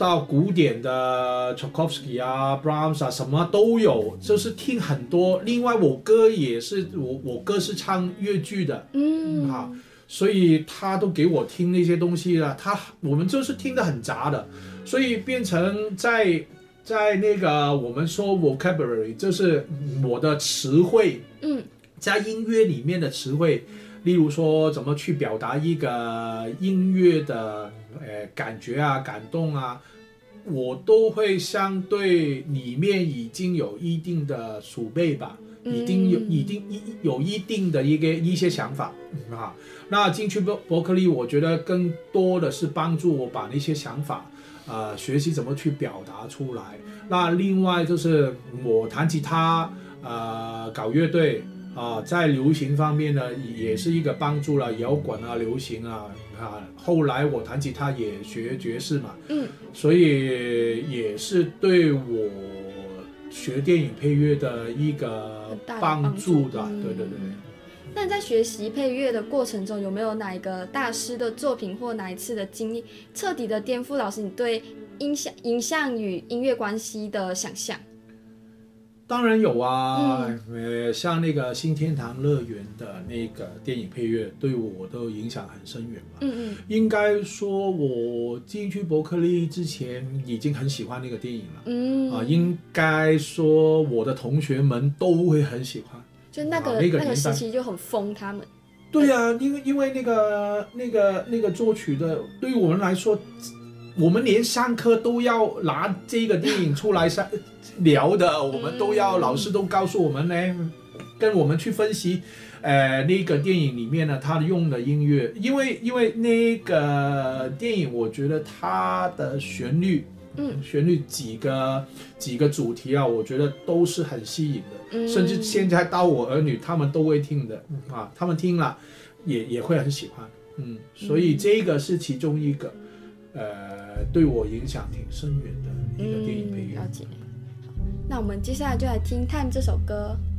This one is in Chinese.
到古典的 Tchaikovsky 啊 Brahms 啊什么都有，就是听很多。另外我哥也是我哥是唱越剧的，所以他都给我听那些东西了。我们就是听得很杂的，所以变成在那个我们说 vocabulary 就是我的词汇，在音乐里面的词汇，例如说怎么去表达一个音乐的感觉啊、感动啊，我都会相对里面已经有一定的储备吧，已经有一定的一些想法啊。那进去伯克利，我觉得更多的是帮助我把那些想法学习怎么去表达出来。那另外就是我弹吉他，搞乐队在流行方面呢，也是一个帮助了摇滚啊、流行啊。后来我弹吉他也学爵士嘛，所以也是对我学电影配乐的一个帮助的。对。 那你在学习配乐的过程中，有没有哪一个大师的作品或哪一次的经历，彻底的颠覆老师你对影像与音乐关系的想象？ 当然有啊，像那个新天堂乐园的那个电影配乐，对我都影响很深远嘛。应该说我进去伯克利之前已经很喜欢那个电影了。应该说我的同学们都会很喜欢。 就那个时期就很疯他们。 对啊，因为那个作曲的，对于我们来说，我们连上课都要拿这个电影出来聊的，我们都要老师都告诉我们呢，跟我们去分析，那个电影里面呢，他用的音乐，因为那个电影，我觉得它的旋律几个主题啊，我觉得都是很吸引的，甚至现在到我儿女他们都会听的他们听了也会很喜欢，所以这个是其中一个对我影响挺深远的一个电影配乐。 了解。那我们接下来就来听《Time》这首歌。